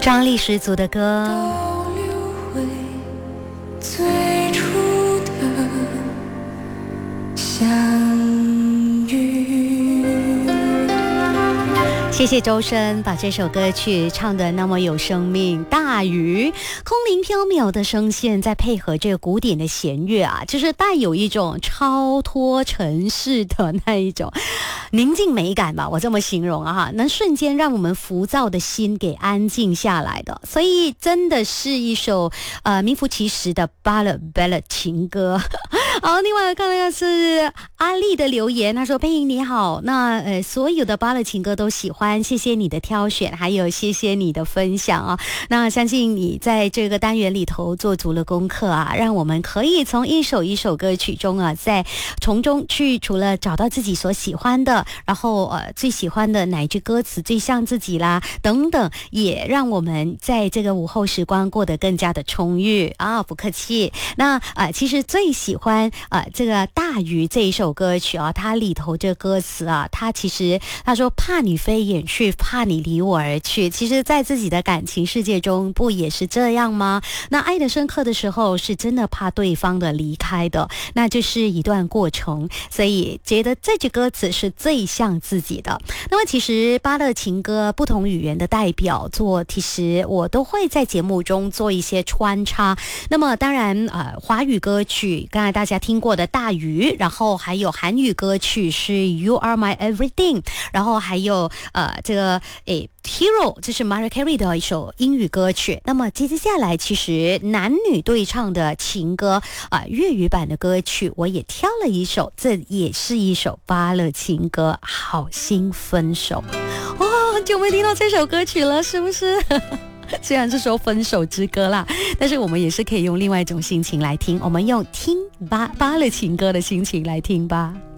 张力十足的歌。 都流回最初的相遇。 谢谢周深把这首歌曲唱得那么有生命。大雨，空灵飘渺的声线，再配合这个古典的弦乐啊，就是带有一种超脱尘世的那一种宁静美感吧，我这么形容啊，能瞬间让我们浮躁的心给安静下来的，所以真的是一首名副其实的巴勒情歌。好，另外看到是阿丽的留言，他说：“佩莹你好，那所有的巴勒情歌都喜欢，谢谢你的挑选，还有谢谢你的分享啊。那相信你在这个单元里头做足了功课啊，让我们可以从一首一首歌曲中啊，在从中去除了找到自己所喜欢的，然后最喜欢的哪一句歌词最像自己啦，等等，也让我们在这个午后时光过得更加的充裕啊。不客气。那其实最喜欢这个大鱼这一首歌曲啊，它里头这歌词啊，它其实他说怕你飞远去，怕你离我而去。其实在自己的感情世界中不也是这样吗？那爱得深刻的时候是真的怕对方的离开的，那就是一段过程，所以觉得这句歌词是最像自己的。那么其实巴勒情歌不同语言的代表作，其实我都会在节目中做一些穿插。那么当然华语歌曲刚才大家听过的大鱼，然后还有韩语歌曲是 You Are My Everything， 然后还有这个Hero， 这是 Mariah Carey 的一首英语歌曲。那么接下来其实男女对唱的情歌粤语版的歌曲我也挑了一首，这也是一首巴勒情歌，好心分手。很久没听到这首歌曲了，是不是？虽然是说分手之歌啦，但是我们也是可以用另外一种心情来听，我们用听巴勒情歌的心情来听吧。